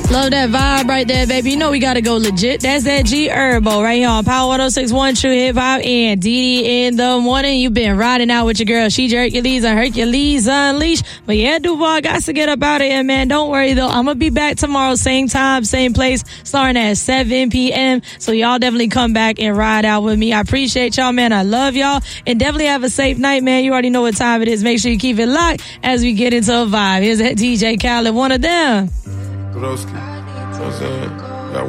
Love that vibe right there, baby. You know we gotta go legit. That's that G Herbo right here on Power 106.1 True Hip Hop and Dee in the morning. You've been riding out with your girl, She Hercules and Hercules Unleashed. But yeah, Duval, got to get up out of here, man. Don't worry though. I'm gonna be back tomorrow, same time, same place, starting at 7 p.m. So y'all definitely come back and ride out with me. I appreciate y'all, man. I love y'all. And definitely have a safe night, man. You already know what time it is. Make sure you keep it locked as we get into a vibe. Here's that DJ Khaled, one of them. Broski.